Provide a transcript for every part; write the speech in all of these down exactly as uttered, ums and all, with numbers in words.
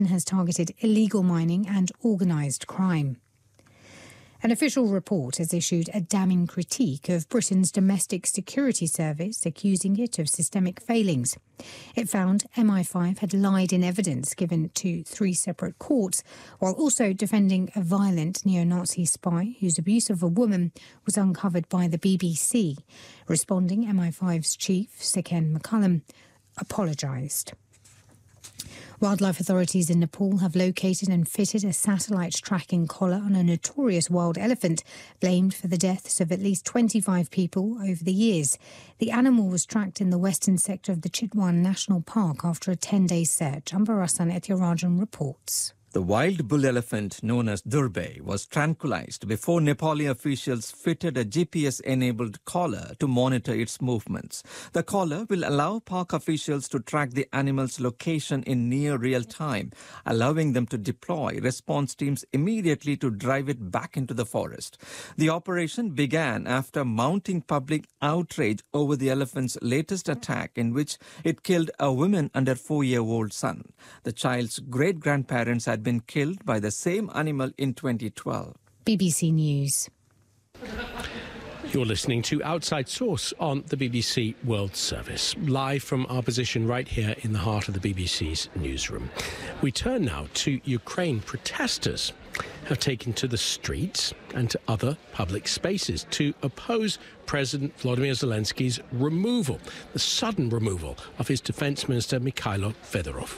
has targeted illegal mining and organised crime. An official report has issued a damning critique of Britain's domestic security service, accusing it of systemic failings. It found M I five had lied in evidence given to three separate courts, while also defending a violent neo-Nazi spy whose abuse of a woman was uncovered by the B B C. Responding, M I five's chief, Seken McCullum, apologised. Wildlife authorities in Nepal have located and fitted a satellite tracking collar on a notorious wild elephant blamed for the deaths of at least twenty-five people over the years. The animal was tracked in the western sector of the Chitwan National Park after a ten-day search. Ambarasan Ethirajan reports. The wild bull elephant, known as Durbe, was tranquilized before Nepali officials fitted a G P S-enabled collar to monitor its movements. The collar will allow park officials to track the animal's location in near real time, allowing them to deploy response teams immediately to drive it back into the forest. The operation began after mounting public outrage over the elephant's latest attack, in which it killed a woman and her four-year-old son. The child's great-grandparents had been killed by the same animal in twenty twelve. B B C News. You're listening to Outside Source on the B B C World Service, live from our position right here in the heart of the B B C's newsroom. We turn now to Ukraine. Protesters have taken to the streets and to other public spaces to oppose President Volodymyr Zelensky's removal, the sudden removal of his Defence Minister Mikhailo Fedorov.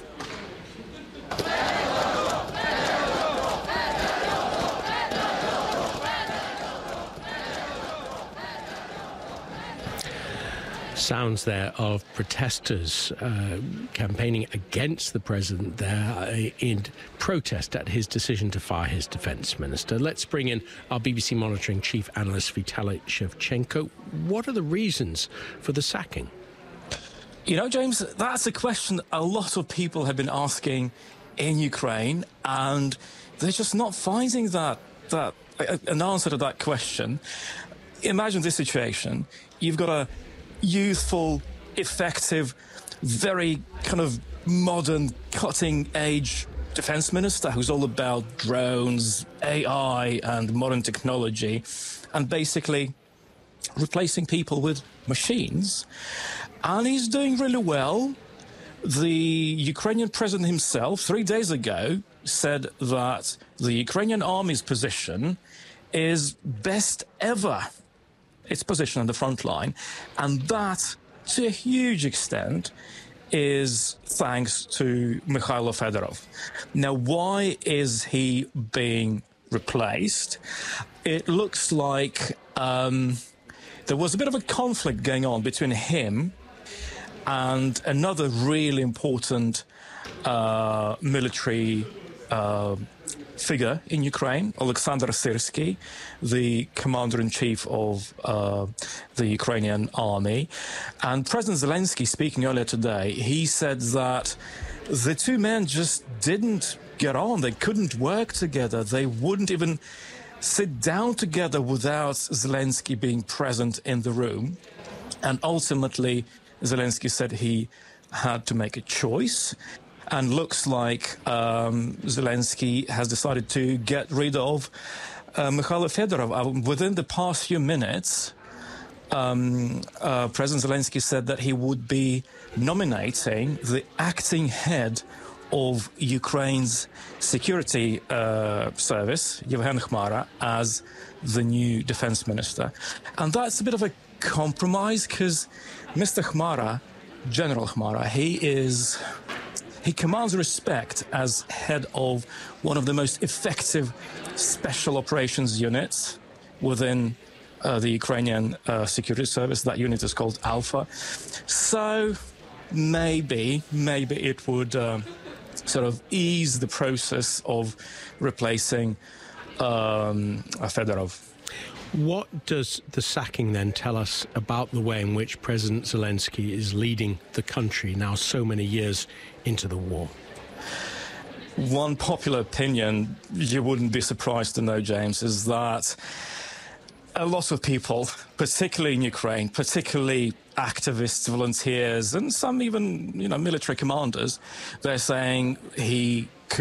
Sounds there of protesters uh, campaigning against the president there uh, in protest at his decision to fire his defence minister. Let's bring in our B B C monitoring chief analyst Vitaly Shevchenko. What are the reasons for the sacking? You know, James, that's a question a lot of people have been asking in Ukraine, and they're just not finding that that an answer to that question. Imagine this situation. You've got a youthful, effective, very kind of modern, cutting-edge defense minister who's all about drones, A I and modern technology, and basically replacing people with machines. And he's doing really well. The Ukrainian president himself, three days ago, said that the Ukrainian army's position is best ever. Its position on the front line, and that, to a huge extent, is thanks to Mikhailo Fedorov. Now, why is he being replaced? It looks like um, there was a bit of a conflict going on between him and another really important uh, military uh, figure in Ukraine, Alexander Syrsky, the commander-in-chief of uh, the Ukrainian army. And President Zelensky, speaking earlier today, he said that the two men just didn't get on. They couldn't work together. They wouldn't even sit down together without Zelensky being present in the room. And ultimately, Zelensky said he had to make a choice. And looks like um, Zelensky has decided to get rid of uh, Mikhailo Fedorov. Uh, within the past few minutes, um, uh, President Zelensky said that he would be nominating the acting head of Ukraine's security uh, service, Yevhen Khmara, as the new defense minister. And that's a bit of a compromise because Mister Khmara, General Khmara, he is... He commands respect as head of one of the most effective special operations units within uh, the Ukrainian uh, security service. That unit is called Alpha. So maybe, maybe it would uh, sort of ease the process of replacing um, Fedorov. What does the sacking then tell us about the way in which President Zelensky is leading the country now so many years into the war? One popular opinion, you wouldn't be surprised to know, James, is that a lot of people, particularly in Ukraine, particularly activists, volunteers, and some even, you know, military commanders, they're saying he